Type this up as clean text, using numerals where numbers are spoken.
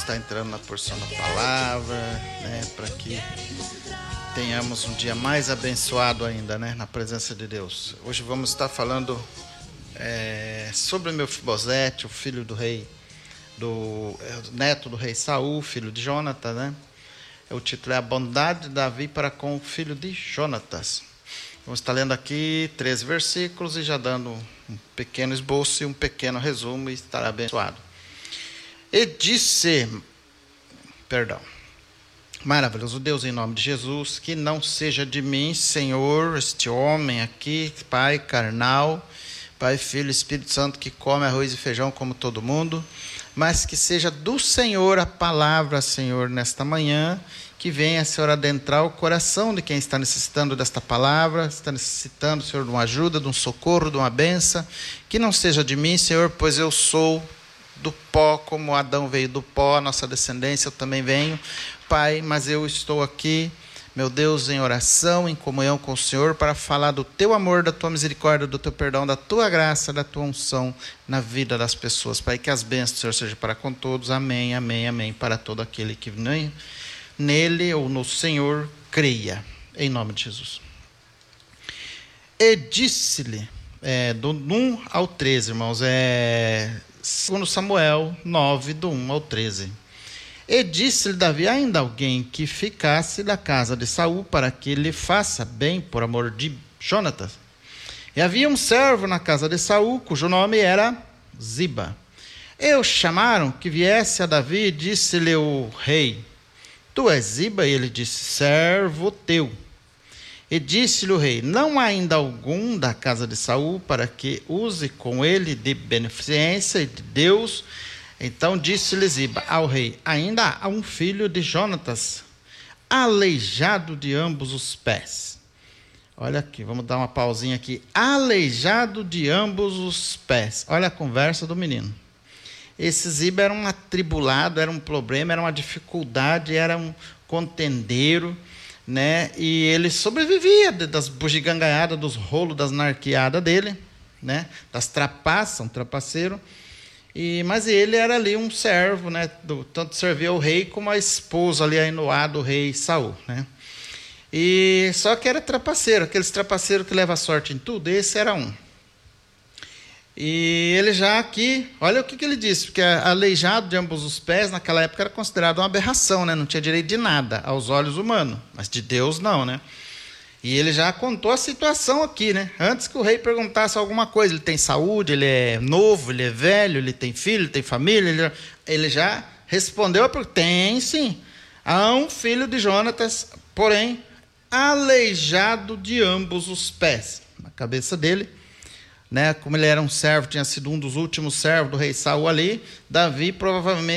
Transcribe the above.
está entrando na porção da palavra, né? Para que tenhamos um dia mais abençoado ainda, né? Na presença de Deus. Hoje vamos estar falando sobre Mefibosete, o filho do rei, neto do rei Saul, filho de Jonatas, né? O título é A Bondade de Davi para com o filho de Jonatas. Vamos estar lendo aqui 13 versículos e já dando um pequeno esboço e um pequeno resumo e estará abençoado. E disse, maravilhoso Deus, em nome de Jesus, que não seja de mim, Senhor, este homem aqui, Pai carnal, Pai, Filho, Espírito Santo, que come arroz e feijão como todo mundo, mas que seja do Senhor a palavra, Senhor, nesta manhã, que venha, Senhor, adentrar o coração de quem está necessitando desta palavra, está necessitando, Senhor, de uma ajuda, de um socorro, de uma bênção, que não seja de mim, Senhor, pois eu sou do pó, como Adão veio do pó, a nossa descendência, eu também venho, Pai, mas eu estou aqui, meu Deus, em oração, em comunhão com o Senhor, para falar do Teu amor, da Tua misericórdia, do Teu perdão, da Tua graça, da Tua unção na vida das pessoas, Pai, que as bênçãos do Senhor sejam para com todos, amém, amém, amém, para todo aquele que nele ou no Senhor creia, em nome de Jesus. E disse-lhe, do 1 ao 13, irmãos, 2 Samuel 9, do 1 ao 13. E disse-lhe Davi, ainda alguém que ficasse da casa de Saul, para que lhe faça bem por amor de Jonatas. E havia um servo na casa de Saul, cujo nome era Ziba. E o chamaram que viesse a Davi, e disse-lhe o rei, tu és Ziba? E ele disse, servo teu. E disse-lhe o rei, não há ainda algum da casa de Saul para que use com ele de beneficência e de Deus? Então disse-lhe Ziba ao rei, ainda há um filho de Jonatas, aleijado de ambos os pés. Olha aqui, vamos dar uma pausinha aqui. Aleijado de ambos os pés. Olha a conversa do menino. Esse Ziba era um atribulado, era um problema, era uma dificuldade, era um contendeiro, né? E ele sobrevivia das bugigangaiadas, dos rolos, das narqueadas dele, né? Das trapaças, um trapaceiro. Mas ele era ali um servo, né? Tanto servia o rei como a esposa ali, a Inoá do rei Saul, né? E só que era trapaceiro, aqueles trapaceiros que levam sorte em tudo, esse era um. E ele já aqui, olha o que ele disse, porque aleijado de ambos os pés, naquela época era considerado uma aberração, né? Não tinha direito de nada aos olhos humanos, mas de Deus não, né? E ele já contou a situação aqui, né? Antes que o rei perguntasse alguma coisa, ele tem saúde, ele é novo, ele é velho, ele tem filho, ele tem família, ele já respondeu a pergunta, tem sim, há um filho de Jonatas, porém, aleijado de ambos os pés, na cabeça dele, né? Como ele era um servo, tinha sido um dos últimos servos do rei Saul ali, Davi provavelmente